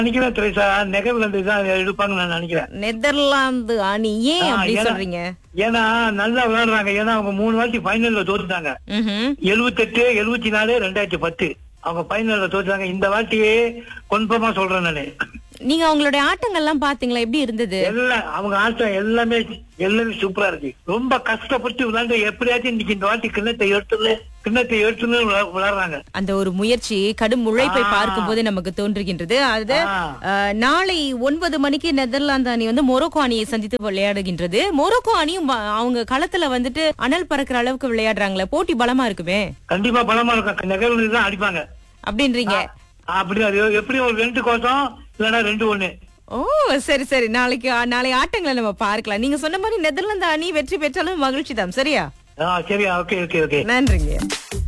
நினைக்கிறேன் திரேசா, நெதர்லாந்து தான் எடுப்பாங்கன்னு நான் நினைக்கிறேன். நெதர்லாந்து அணி ஏன் அப்படி சொல்றீங்க? ஏன்னா நல்லா விளையாடுறாங்க. ஏன்னா அவங்க 3 வாட்டி ஃபைனல்ல தோத்துட்டாங்க. 78, 74, 2010 அவங்க ஃபைனல்ல தோத்துட்டாங்க. இந்த வாட்டியே கன்ஃபார்மா சொல்றேன் நானு. நீங்க அவங்களுடைய ஆட்டங்கள்லாம் பாத்தீங்களா? எப்படி இருந்தது? எல்லாம் அவங்க ஆட்டம் எல்லாமே சூப்பரா இருக்கு. ரொம்ப கஷ்டப்பட்டு விளையாண்டு எப்படியாச்சும் இன்னைக்கு இந்த வாட்டி கிண்ணத்தை எடுத்துன்னு விளையாடுறாங்க. அந்த ஒரு முயற்சி, கடும் உழைப்பை பார்க்கும் போது நமக்கு தோன்றுகின்றது. அது நாளை 9 மணிக்கு நெதர்லாந்து அணி வந்து மொரோக்கோ அணியை சந்தித்து விளையாடுகின்றது. மொரோக்கோ அணியும் அவங்க களத்துல வந்துட்டு அனல் பறக்கிற அளவுக்கு விளையாடுறாங்களே, போட்டி பலமா இருக்குமே. கண்டிப்பா பலமா இருக்கும். நெதர்லாந்து தான் அடிப்பாங்க அப்படின்றீங்க? அப்படி அது எப்படி ஒரு 2 கோசம் இல்லன்னா 2-1. ஓ சரி சரி, நாளை ஆட்டங்களை நம்ம பார்க்கலாம். நீங்க சொன்ன மாதிரி நெதர்லாந்து அணி வெற்றி பெற்றாலும் மகிழ்ச்சி தான். சரியா? சரியா, ஓகே ஓகே ஓகே, நன்றிங்க.